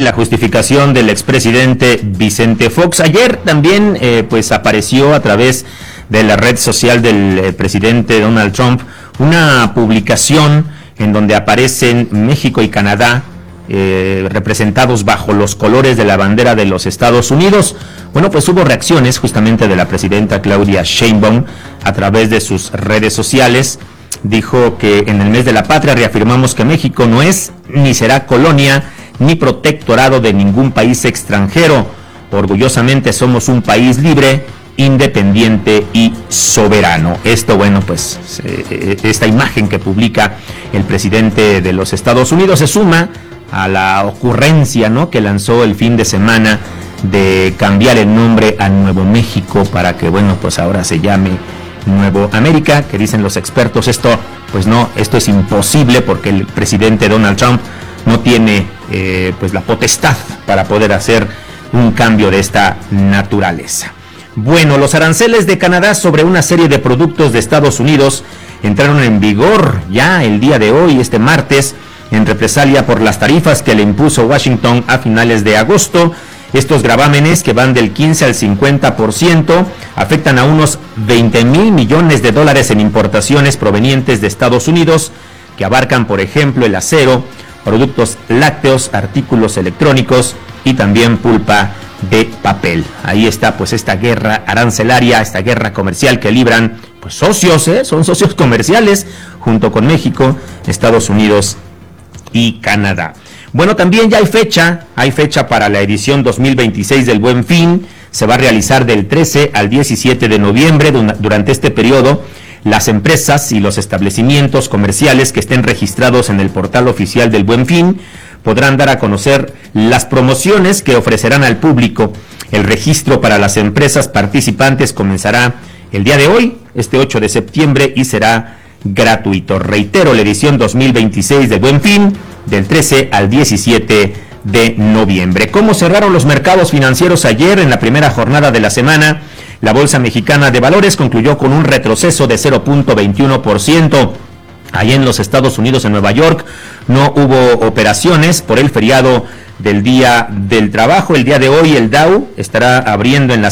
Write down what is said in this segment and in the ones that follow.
la justificación del expresidente Vicente Fox. Ayer también pues apareció a través de la red social del presidente Donald Trump una publicación en donde aparecen México y Canadá representados bajo los colores de la bandera de los Estados Unidos. Bueno, pues hubo reacciones justamente de la presidenta Claudia Sheinbaum a través de sus redes sociales. Dijo que en el mes de la patria reafirmamos que México no es ni será colonia ni protectorado de ningún país extranjero. Orgullosamente somos un país libre, independiente y soberano. Esto, bueno, pues esta imagen que publica el presidente de los Estados Unidos se suma a la ocurrencia, ¿no?, que lanzó el fin de semana de cambiar el nombre a Nuevo México para que, bueno, pues ahora se llame Nuevo América, que dicen los expertos, esto es imposible porque el presidente Donald Trump no tiene pues la potestad para poder hacer un cambio de esta naturaleza. Bueno, los aranceles de Canadá sobre una serie de productos de Estados Unidos entraron en vigor ya el día de hoy, este martes, en represalia por las tarifas que le impuso Washington a finales de agosto. Estos gravámenes, que van del 15 al 50%, afectan a unos 20,000 millones de dólares en importaciones provenientes de Estados Unidos, que abarcan, por ejemplo, el acero, productos lácteos, artículos electrónicos y también pulpa de papel. Ahí está pues esta guerra arancelaria, esta guerra comercial que libran pues socios, son socios comerciales junto con México, Estados Unidos y Canadá. Bueno, también ya hay fecha para la edición 2026 del Buen Fin. Se va a realizar del 13 al 17 de noviembre. Durante este periodo, las empresas y los establecimientos comerciales que estén registrados en el portal oficial del Buen Fin podrán dar a conocer las promociones que ofrecerán al público. El registro para las empresas participantes comenzará el día de hoy, este 8 de septiembre, y será gratuito. Reitero, la edición 2026 de Buen Fin, del 13 al 17 de noviembre. ¿Cómo cerraron los mercados financieros ayer en la primera jornada de la semana? La Bolsa Mexicana de Valores concluyó con un retroceso de 0.21%. Allí en los Estados Unidos, en Nueva York, no hubo operaciones por el feriado del Día del Trabajo. El día de hoy el Dow estará abriendo en las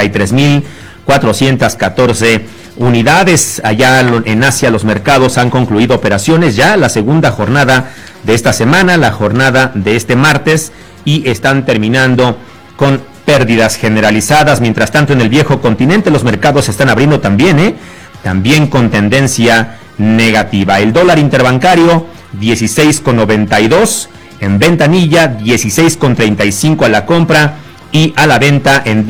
53,414 unidades. Allá en Asia los mercados han concluido operaciones ya la segunda jornada de esta semana, la jornada de este martes, y están terminando con pérdidas generalizadas. Mientras tanto, en el viejo continente los mercados están abriendo también con tendencia negativa. El dólar interbancario 16,92, en ventanilla 16,35 a la compra y a la venta en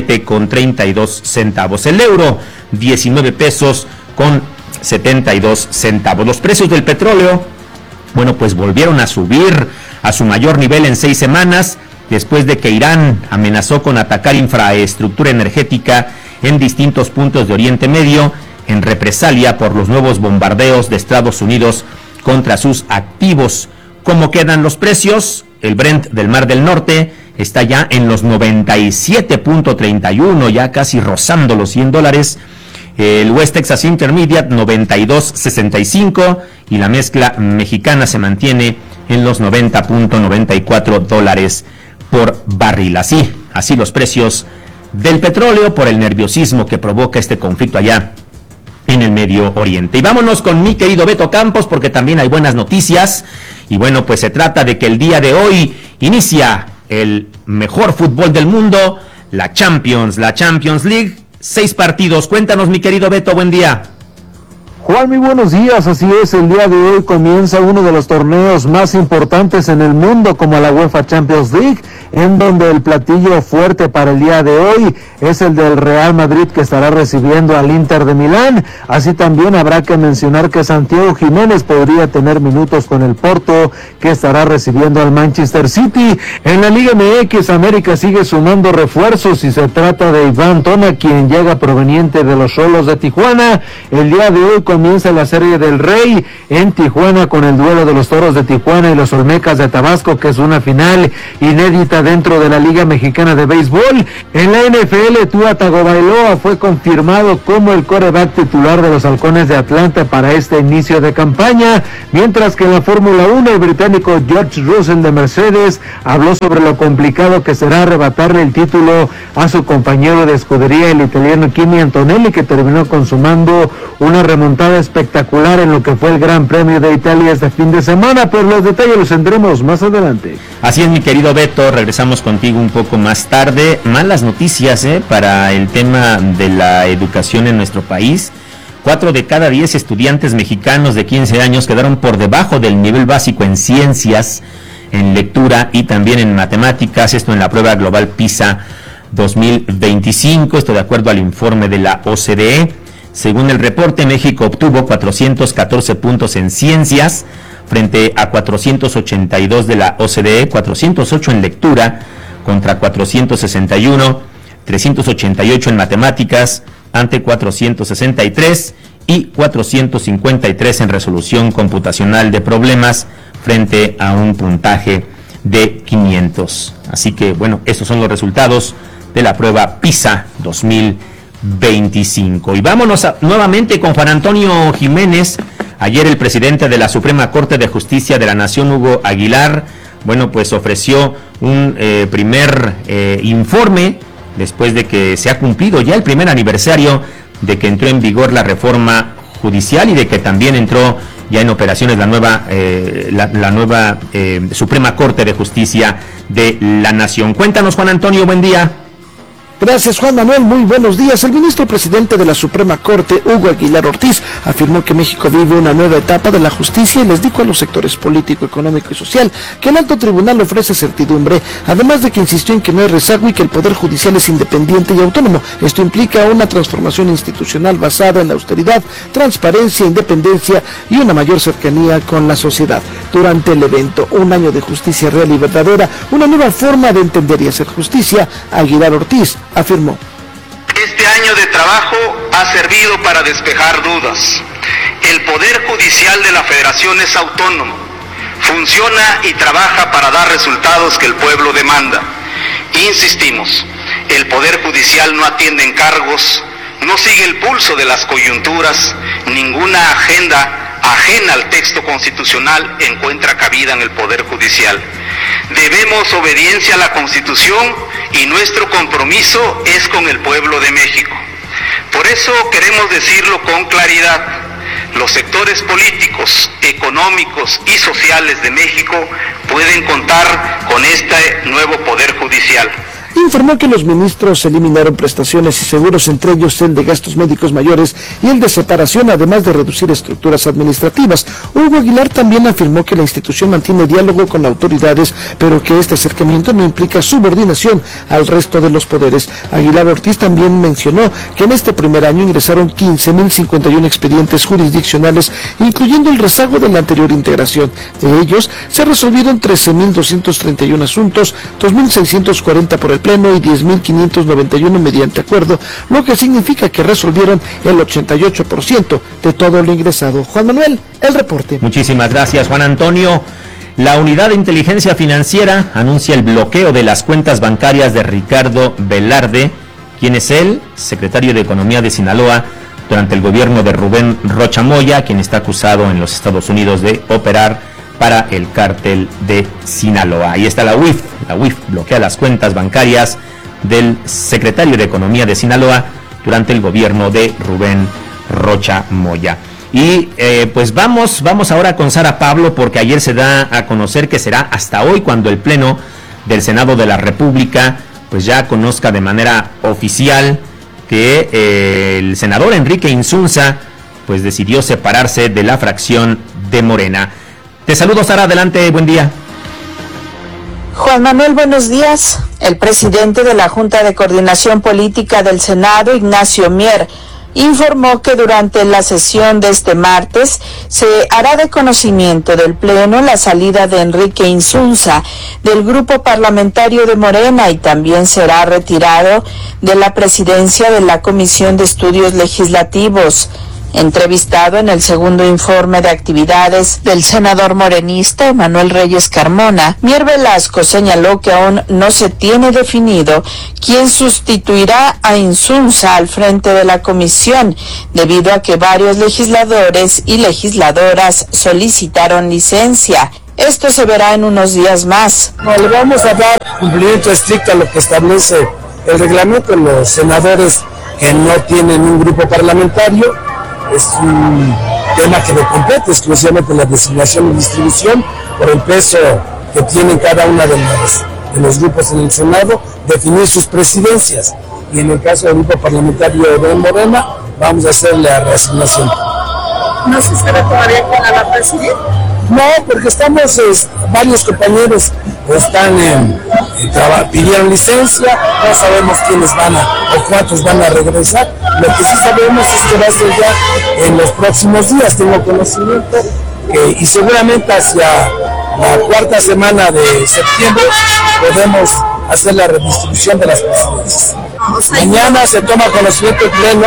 17,32 centavos. El euro 19 pesos con 72 centavos. Los precios del petróleo, bueno, pues volvieron a subir a su mayor nivel en 6 semanas, después de que Irán amenazó con atacar infraestructura energética en distintos puntos de Oriente Medio, en represalia por los nuevos bombardeos de Estados Unidos contra sus activos. ¿Cómo quedan los precios? El Brent del Mar del Norte está ya en los 97.31, ya casi rozando los $100. El West Texas Intermediate 92.65 y la mezcla mexicana se mantiene en los $90.94 por barril. Así los precios del petróleo por el nerviosismo que provoca este conflicto allá en el Medio Oriente. Y vámonos con mi querido Beto Campos, porque también hay buenas noticias. Y bueno, pues se trata de que el día de hoy inicia el mejor fútbol del mundo, la Champions League. 6 partidos. Cuéntanos, mi querido Beto, buen día. Juan, muy buenos días. Así es, el día de hoy comienza uno de los torneos más importantes en el mundo, como la UEFA Champions League, en donde el platillo fuerte para el día de hoy es el del Real Madrid, que estará recibiendo al Inter de Milán. Así también habrá que mencionar que Santiago Jiménez podría tener minutos con el Porto, que estará recibiendo al Manchester City. En la Liga MX, América sigue sumando refuerzos y se trata de Iván Tona, quien llega proveniente de los Xolos de Tijuana. El día de hoy comienza la Serie del Rey en Tijuana con el duelo de los Toros de Tijuana y los Olmecas de Tabasco, que es una final inédita dentro de la Liga Mexicana de Béisbol. En la NFL, Tua Tagovailoa fue confirmado como el quarterback titular de los Halcones de Atlanta para este inicio de campaña, mientras que en la Fórmula 1 el británico George Russell de Mercedes habló sobre lo complicado que será arrebatarle el título a su compañero de escudería, el italiano Kimi Antonelli, que terminó consumando una remontada espectacular en lo que fue el Gran Premio de Italia este fin de semana, pero los detalles los tendremos más adelante. Así es, mi querido Beto, regresamos contigo un poco más tarde. Malas noticias para el tema de la educación en nuestro país. 4 de cada 10 estudiantes mexicanos de 15 años quedaron por debajo del nivel básico en ciencias, en lectura y también en matemáticas, esto en la prueba global PISA 2025, esto de acuerdo al informe de la OCDE. Según el reporte, México obtuvo 414 puntos en ciencias frente a 482 de la OCDE, 408 en lectura contra 461, 388 en matemáticas ante 463 y 453 en resolución computacional de problemas frente a un puntaje de 500. Así que, bueno, estos son los resultados de la prueba PISA 2025. Y vámonos nuevamente con Juan Antonio Jiménez. Ayer el presidente de la Suprema Corte de Justicia de la Nación, Hugo Aguilar, bueno, pues ofreció un primer informe después de que se ha cumplido ya el primer aniversario de que entró en vigor la reforma judicial y de que también entró ya en operaciones la nueva Suprema Corte de Justicia de la Nación. Cuéntanos, Juan Antonio, buen día. Gracias, Juan Manuel, muy buenos días. El ministro presidente de la Suprema Corte, Hugo Aguilar Ortiz, afirmó que México vive una nueva etapa de la justicia y les dijo a los sectores político, económico y social que el alto tribunal ofrece certidumbre, además de que insistió en que no hay rezago y que el Poder Judicial es independiente y autónomo. Esto implica una transformación institucional basada en la austeridad, transparencia, independencia y una mayor cercanía con la sociedad. Durante el evento, un año de justicia real y verdadera, una nueva forma de entender y hacer justicia, Aguilar Ortiz afirmó: este año de trabajo ha servido para despejar dudas. El Poder Judicial de la Federación es autónomo, funciona y trabaja para dar resultados que el pueblo demanda. Insistimos, el Poder Judicial no atiende encargos, no sigue el pulso de las coyunturas, ninguna agenda ajena al texto constitucional encuentra cabida en el Poder Judicial. Debemos obediencia a la Constitución y nuestro compromiso es con el pueblo de México. Por eso queremos decirlo con claridad: los sectores políticos, económicos y sociales de México pueden contar con este nuevo Poder Judicial. Informó que los ministros eliminaron prestaciones y seguros, entre ellos el de gastos médicos mayores y el de separación, además de reducir estructuras administrativas. Hugo Aguilar también afirmó que la institución mantiene diálogo con autoridades, pero que este acercamiento no implica subordinación al resto de los poderes. Aguilar Ortiz también mencionó que en este primer año ingresaron 15.051 expedientes jurisdiccionales, incluyendo el rezago de la anterior integración. De ellos, se resolvieron 13.231 asuntos, 2.640 por el Pleno y 10.591 mediante acuerdo, lo que significa que resolvieron el 88% de todo lo ingresado. Juan Manuel, el reporte. Muchísimas gracias, Juan Antonio. La Unidad de Inteligencia Financiera anuncia el bloqueo de las cuentas bancarias de Ricardo Velarde, quien es el secretario de Economía de Sinaloa durante el gobierno de Rubén Rocha Moya, quien está acusado en los Estados Unidos de operar para el cártel de Sinaloa. Ahí está la UIF. La UIF bloquea las cuentas bancarias del secretario de Economía de Sinaloa durante el gobierno de Rubén Rocha Moya. Y pues vamos ahora con Sara Pablo, porque ayer se da a conocer que será hasta hoy cuando el Pleno del Senado de la República pues ya conozca de manera oficial que el senador Enrique Insunza pues decidió separarse de la fracción de Morena. Te saludo, Sara, adelante, buen día. Juan Manuel, buenos días. El presidente de la Junta de Coordinación Política del Senado, Ignacio Mier, informó que durante la sesión de este martes se hará de conocimiento del Pleno la salida de Enrique Insunza del grupo parlamentario de Morena y también será retirado de la presidencia de la Comisión de Estudios Legislativos. Entrevistado en el segundo informe de actividades del senador morenista Emanuel Reyes Carmona, Mier Velasco señaló que aún no se tiene definido quién sustituirá a Insunza al frente de la comisión, debido a que varios legisladores y legisladoras solicitaron licencia. Esto se verá en unos días más. No, le vamos a dar cumplimiento estricto a lo que establece el reglamento. Los senadores que no tienen un grupo parlamentario, es un tema que le compete exclusivamente la designación y distribución por el peso que tienen cada una de los grupos en el Senado, definir sus presidencias. Y en el caso del grupo parlamentario de Morena, vamos a hacer la reasignación. ¿No se sabe todavía quién la va a presidir? No, porque varios compañeros pidieron licencia, no sabemos quiénes o cuántos van a regresar. Lo que sí sabemos es que va a ser ya en los próximos días, tengo conocimiento, y seguramente hacia la cuarta semana de septiembre podemos hacer la redistribución de las presidencias. Mañana se toma conocimiento pleno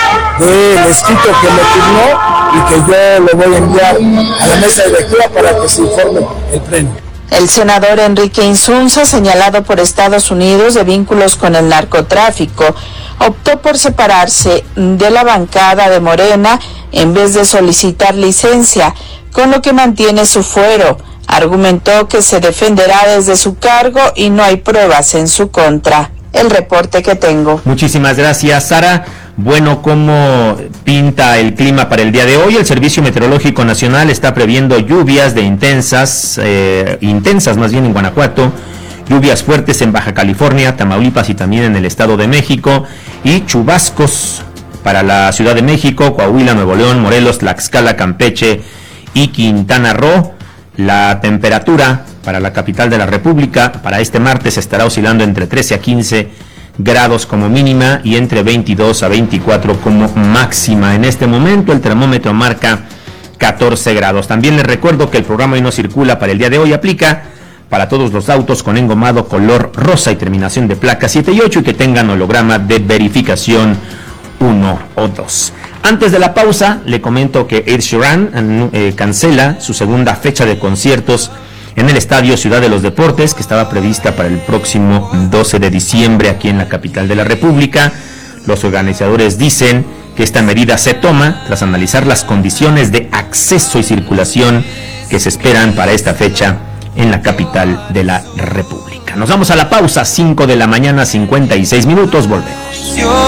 del escrito que me firmó y que yo lo voy a enviar a la mesa directiva para que se informe el pleno. El senador Enrique Insunza, señalado por Estados Unidos de vínculos con el narcotráfico, optó por separarse de la bancada de Morena en vez de solicitar licencia, con lo que mantiene su fuero. Argumentó que se defenderá desde su cargo y no hay pruebas en su contra. El reporte que tengo. Muchísimas gracias, Sara. Bueno, ¿cómo pinta el clima para el día de hoy? El Servicio Meteorológico Nacional está previendo lluvias de intensas más bien en Guanajuato, lluvias fuertes en Baja California, Tamaulipas y también en el Estado de México, y chubascos para la Ciudad de México, Coahuila, Nuevo León, Morelos, Tlaxcala, Campeche y Quintana Roo. La temperatura para la capital de la República para este martes estará oscilando entre 13 a 15 grados como mínima y entre 22 a 24 como máxima. En este momento el termómetro marca 14 grados. También les recuerdo que el programa Hoy No Circula para el día de hoy aplica para todos los autos con engomado color rosa y terminación de placa 7 y 8 y que tengan holograma de verificación 1 o 2. Antes de la pausa, le comento que Ed Sheeran cancela su segunda fecha de conciertos en el Estadio Ciudad de los Deportes, que estaba prevista para el próximo 12 de diciembre aquí en la capital de la República. Los organizadores dicen que esta medida se toma tras analizar las condiciones de acceso y circulación que se esperan para esta fecha en la capital de la República. Nos vamos a la pausa, 5 de la mañana, 56 minutos, volvemos.